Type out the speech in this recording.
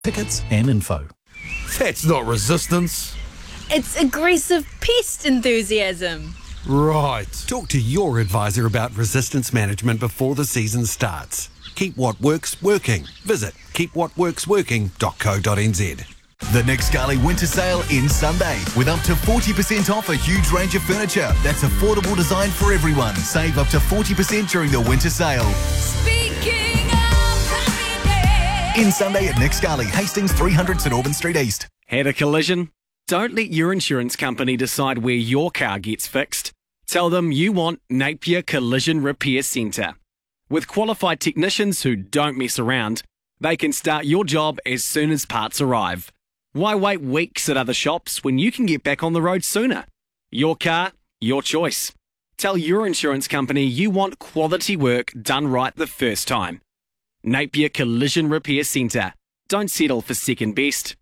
Tickets and info. That's not resistance. It's aggressive pest enthusiasm. Right. Talk to your advisor about resistance management before the season starts. Keep what works working. Visit keepwhatworksworking.co.nz. The Nick Scali Winter Sale ends Sunday with up to 40% off a huge range of furniture that's affordable design for everyone. Save up to 40% during the winter sale. Speaking of happiness. Ends Sunday at Nick Scali, Hastings 300 St Albans Street East. Had a collision? Don't let your insurance company decide where your car gets fixed. Tell them you want Napier Collision Repair Centre. With qualified technicians who don't mess around, they can start your job as soon as parts arrive. Why wait weeks at other shops when you can get back on the road sooner? Your car, your choice. Tell your insurance company you want quality work done right the first time. Napier Collision Repair Centre. Don't settle for second best.